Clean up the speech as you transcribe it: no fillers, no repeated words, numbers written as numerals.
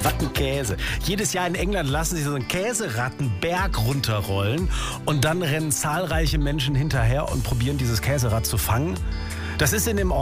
Rattenkäse. Jedes Jahr in England lassen sich so einen Käserattenberg runterrollen und dann rennen zahlreiche Menschen hinterher und probieren dieses Käserad zu fangen. Das ist in dem